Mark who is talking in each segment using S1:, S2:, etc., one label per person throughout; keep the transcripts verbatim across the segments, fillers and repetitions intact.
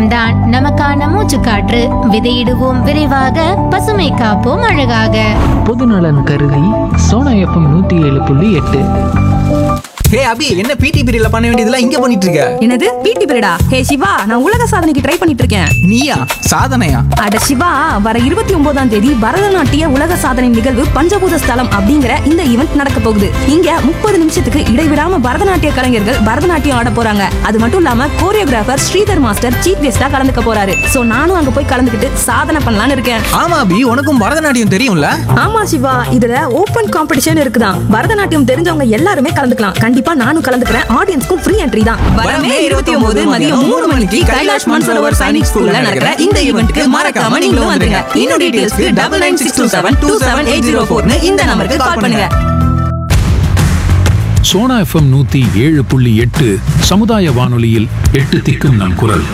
S1: விவசாயம் தான் நமக்கான மூச்சுக்காற்று. விதையிடுவோம் விரைவாக, பசுமை காப்போம் அழகாக.
S2: பொதுநலன் கருதி சோனா எஃப்எம் நூத்தி ஏழு புள்ளி எட்டு.
S3: ஹே அபி, என்ன பிடி பீரியட்ல பண்ண வேண்டியதெல்லாம் இங்க பண்ணிட்டு இருக்க?
S4: என்னது பிடி பீரியடா? ஹே சிவா, நான் உலக சாதனைக்கு ட்ரை பண்ணிட்டு இருக்கேன்.
S3: நீயா? சாதனையா?
S4: அட சிவா, வர இருபத்தி ஒன்பதாம் தேதி பரதநாட்டிய உலக சாதனை நிகழ்வு பஞ்சபூத ஸ்தலம் அப்படிங்கிற இந்த ஈவெண்ட் நடக்க போகுது. இங்க முப்பது நிமிஷத்துக்கு இடைவிடாம பரதநாட்டிய கலைஞர்கள் பரதநாட்டியம் ஆட போறாங்க. அது மட்டும் இல்லாம கோரியோகிராஃபர் ஸ்ரீதர் மாஸ்டர் சீஃப் கெஸ்டா கலந்துக்க போறாரு. சோ நானும் அங்க போய் கலந்துக்கிட்டு சாதனை பண்ணலாம்னு இருக்கேன்.
S3: ஆமா அபி, உனக்கும் பரதநாட்டியம் தெரியும்ல?
S4: ஆமா சிவா, இதுல ஓபன் காம்படிஷன் இருக்குதான். பரதநாட்டியம் தெரிஞ்சவங்க எல்லாருமே கலந்துக்கலாம். கண்டிப்பா நானும் கலந்துக்கிறேன். ஆடியன்ஸ்க்கும் ஃப்ரீ என்ட்ரி தான். வரமே இருபத்தி ஒன்பது மதியம் மூணு மணிக்கு கைலாஷ் மன்சரோவர் சைனிக் ஸ்கூல்ல நடக்கிற இந்த ஈவென்ட்க்கு மறக்காம நீங்களும் வந்துருங்க. இன்னும் டீடைல்ஸ்க்கு double nine six two seven two seven eight zero ஃபோர்னு இந்த நம்பருக்கு கால் பண்ணுங்க.
S5: சோனா எஃப்எம் நூத்தி ஏழு புள்ளி எட்டு சமுதாய வானொலியில் எட்டு திக்கும் நம் குரல்.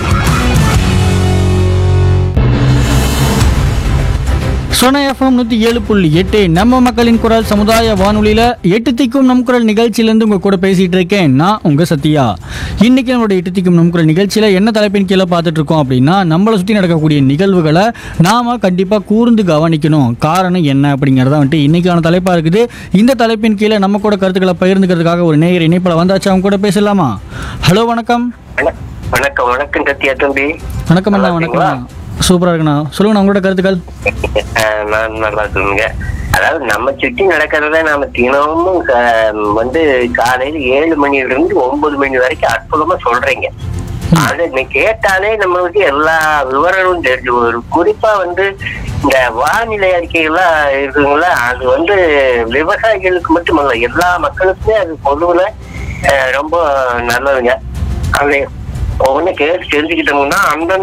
S6: சோனா எஃப்எம் நூற்றி ஏழு புள்ளி எட்டு நம்ம மக்களின் குரல் சமுதாய வானொலியில் எட்டு திக்கும் நம் குரல் நிகழ்ச்சியிலேருந்து உங்கள் கூட பேசிகிட்டு இருக்கேன். நான் உங்கள் சத்யா. இன்றைக்கி நம்மளோட எட்டு திக்கும் நம் குரல் நிகழ்ச்சியில் என்ன தலைப்பின் கீழே பார்த்துட்டு இருக்கோம் அப்படின்னா, நம்மளை சுற்றி நடக்கக்கூடிய நிகழ்வுகளை நாம் கண்டிப்பாக கூர்ந்து கவனிக்கணும். காரணம் என்ன அப்படிங்கிறத வந்துட்டு இன்றைக்கான தலைப்பாக இருக்குது. இந்த தலைப்பின் கீழே நம்ம கூட கருத்துக்களை பகிர்ந்துக்கிறதுக்காக ஒரு நேயர் இணைப்பில் வந்தாச்சு. அவங்க கூட பேசலாமா? ஹலோ, வணக்கம்.
S7: வணக்கம். வணக்கம் சத்யா தம்பி.
S6: வணக்கம் அண்ணா. வணக்கம். சூப்பரா இருக்குண்ணா. சொல்லுங்கண்ணா உங்களோட கருத்துக்கள்.
S7: நான் நல்லா இருக்குங்க. அதாவது நம்ம சுற்றி நடக்கிறத நாம தினமும் வந்து காலையில ஏழு மணில இருந்து ஒன்பது மணி வரைக்கும் அற்புதமா சொல்றீங்க. அது நீ கேட்டாலே நம்மளுக்கு எல்லா விவரங்களும் தெரிஞ்சு வரும். குறிப்பா வந்து இந்த வானிலை அறிக்கைகள்லாம் இருக்குங்களா, அது வந்து விவசாயிகளுக்கு மட்டுமல்ல எல்லா மக்களுக்குமே அது பொதுவுல ரொம்ப நல்லதுங்க. அது ஒவ்வொன்னு கேட்டு தெரிஞ்சுக்கிட்டோம்னா அந்த